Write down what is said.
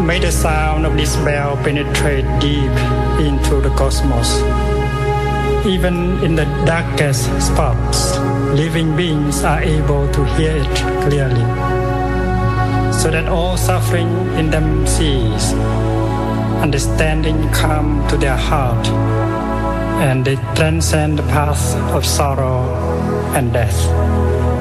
May the sound of this bell penetrate deep into the cosmos. Even in the darkest spots, living beings are able to hear it clearly, so that all suffering in them cease, understanding come to their heart, and they transcend the path of sorrow and death.